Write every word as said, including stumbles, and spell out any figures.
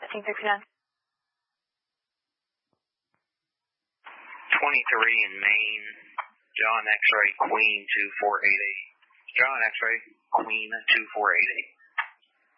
thirteen sixty-nine. twenty-three in Maine, John X-ray Queen two four eight eight. John X-ray Queen two four eight eight.